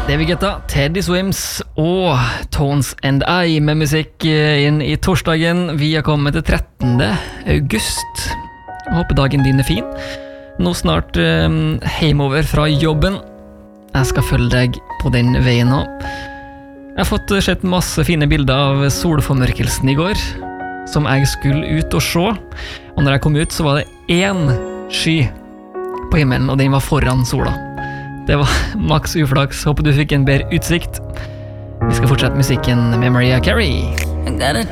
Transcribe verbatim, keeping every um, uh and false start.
Det vi getta, Teddy Swims og Tones and I med musikk inn i torsdagen. Vi har kommet til trettende august. Jeg håper dagen din er fin. Nå snart um, heimover fra jobben. Jeg skal følge deg på den veien nå. Jeg har fått sett masse fine bilder av solformørkelsen i går, som jeg skulle ut og se. Og når jeg kom ut, så var det én sky på himmelen, og den var foran sola. Det var maks uflaks. Håper du fikk en bedre utsikt. Vi skal fortsette musikken med Mariah Carey. I got a